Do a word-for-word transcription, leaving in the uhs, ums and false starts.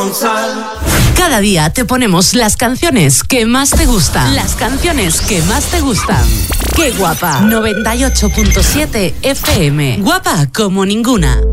Corresponsal. Cada día te ponemos las canciones que más te gustan. Las canciones que más te gustan. ¡Qué guapa! noventa y ocho punto siete F M. Guapa como ninguna.